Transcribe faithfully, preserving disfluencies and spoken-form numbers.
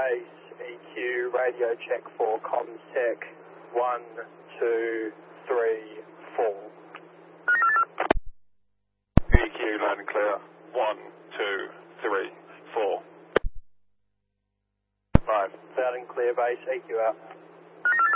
base, E Q, radio check for comms tech, one, two, three, four. E Q, loud and clear, one, two, three, four. Five. Loud and clear base, E Q out.